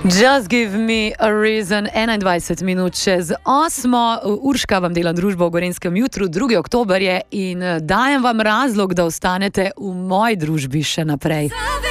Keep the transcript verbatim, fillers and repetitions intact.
Just give me a reason, enaindvajset minut čez osmo, Urška vam delam družbo v Gorenjskem jutru, drugi oktober je in dajem vam razlog, da ostanete v moji družbi še naprej.